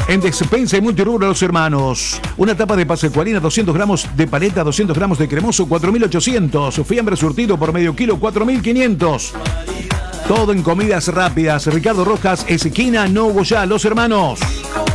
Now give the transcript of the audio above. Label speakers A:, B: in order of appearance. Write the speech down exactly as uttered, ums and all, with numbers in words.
A: En Despensa y Multirubro Los Hermanos. Una tapa de pascualina, doscientos gramos de paleta, doscientos gramos de cremoso, cuatro mil ochocientos. Fiambre surtido por medio kilo, cuatro mil quinientos. Todo en comidas rápidas. Ricardo Rojas, esquina Nogoyá, Los Hermanos.